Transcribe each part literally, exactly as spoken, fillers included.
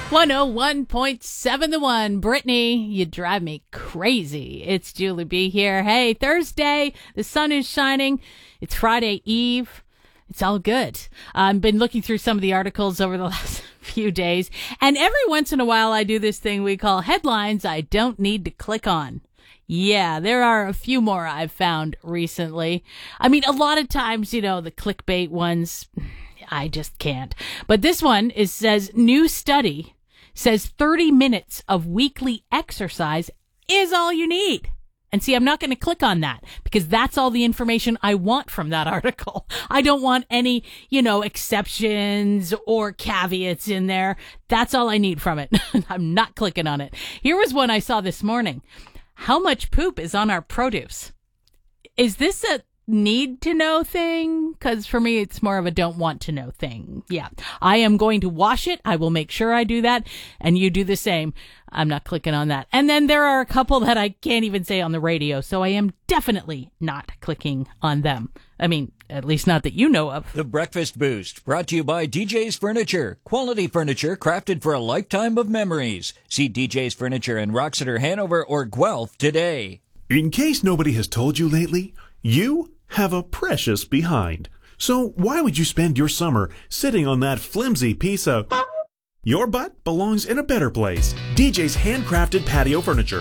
one oh one point seven The One. Brittany, you drive me crazy. It's Julie B here. Hey, Thursday, the sun is shining. It's Friday Eve. It's all good. I've been looking through some of the articles over the last few days, and every once in a while I do this thing we call headlines I don't need to click on. Yeah, there are a few more I've found recently. I mean, a lot of times, you know, the clickbait ones, I just can't. But this one is says new study says thirty minutes of weekly exercise is all you need. And see, I'm not going to click on that because that's all the information I want from that article. I don't want any, you know, exceptions or caveats in there. That's all I need from it. I'm not clicking on it. Here was one I saw this morning. How much poop is on our produce? Is this a need to know thing? Because for me, it's more of a don't want to know thing. Yeah, I am going to wash it. I will make sure I do that. And you do the same. I'm not clicking on that. And then there are a couple that I can't even say on the radio. So I am definitely not clicking on them. I mean, at least not that you know of. The Breakfast Boost, brought to you by D J's Furniture. Quality furniture crafted for a lifetime of memories. See D J's Furniture in Roxeter, Hanover, or Guelph today. In case nobody has told you lately, you have a precious behind. So why would you spend your summer sitting on that flimsy piece of... Your butt belongs in a better place. D J's handcrafted patio furniture.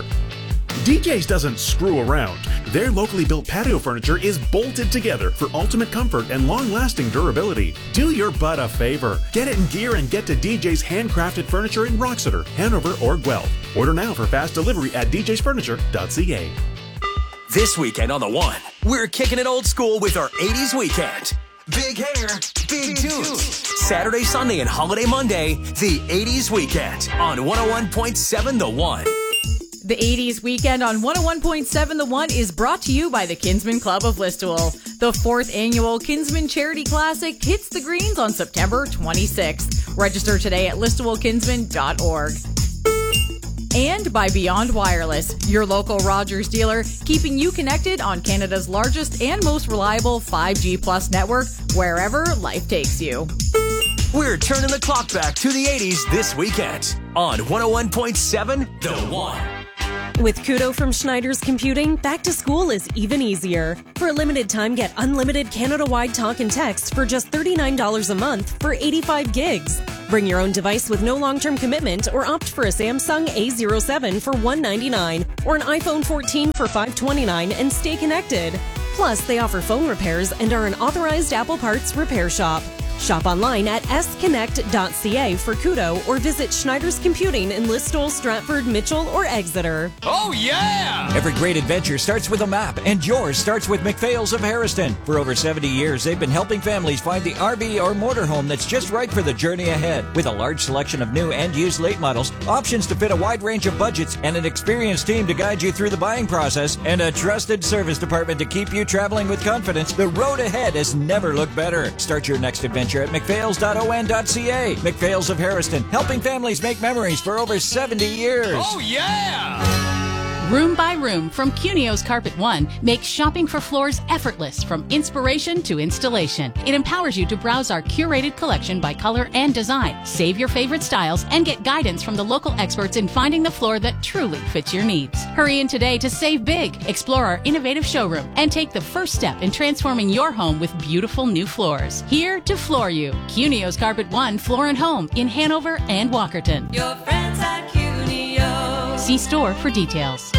D J's doesn't screw around. Their locally built patio furniture is bolted together for ultimate comfort and long-lasting durability. Do your butt a favor. Get it in gear and get to D J's handcrafted furniture in Roxeter, Hanover, or Guelph. Order now for fast delivery at d j's furniture dot c a. This weekend on The One, we're kicking it old school with our eighties weekend. Big hair, big tunes. Saturday, Sunday, and Holiday Monday, the eighties weekend on one oh one point seven The One. The eighties weekend on one oh one point seven The One is brought to you by the Kinsman Club of Listowel. The fourth annual Kinsman Charity Classic hits the greens on September twenty-sixth. Register today at listowel kinsman dot org. And by Beyond Wireless, your local Rogers dealer, keeping you connected on Canada's largest and most reliable five G plus network, wherever life takes you. We're turning the clock back to the eighties this weekend on one oh one point seven The One. With Kudo from Schneider's Computing, back to school is even easier. For a limited time, get unlimited Canada-wide talk and text for just thirty-nine dollars a month for eighty-five gigs. Bring your own device with no long-term commitment or opt for a Samsung A zero seven for one ninety-nine or an iPhone fourteen for five twenty-nine and stay connected. Plus, they offer phone repairs and are an authorized Apple Parts repair shop. Shop online at s connect dot c a for Kudo or visit Schneider's Computing in Listowel, Stratford, Mitchell, or Exeter. Oh, yeah! Every great adventure starts with a map, and yours starts with McPhail's of Harriston. For over seventy years, they've been helping families find the R V or motorhome that's just right for the journey ahead. With a large selection of new and used late models, options to fit a wide range of budgets, and an experienced team to guide you through the buying process, and a trusted service department to keep you traveling with confidence, the road ahead has never looked better. Start your next adventure at mcphails dot o n dot c a. McPhail's of Harriston, helping families make memories for over seventy years. Oh, yeah! Room by Room from Cunio's Carpet One makes shopping for floors effortless from inspiration to installation. It empowers you to browse our curated collection by color and design, save your favorite styles, and get guidance from the local experts in finding the floor that truly fits your needs. Hurry in today to save big, explore our innovative showroom, and take the first step in transforming your home with beautiful new floors. Here to floor you. Cunio's Carpet One Floor and Home in Hanover and Walkerton. Your friends at Cunio. See store for details.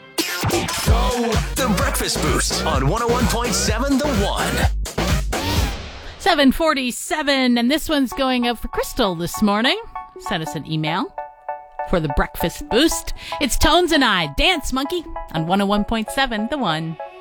The Breakfast Boost on one oh one point seven The One. seven forty-seven, and this one's going up for Crystal this morning. Send us an email for the Breakfast Boost. It's Tones and I, Dance Monkey, on one oh one point seven The One.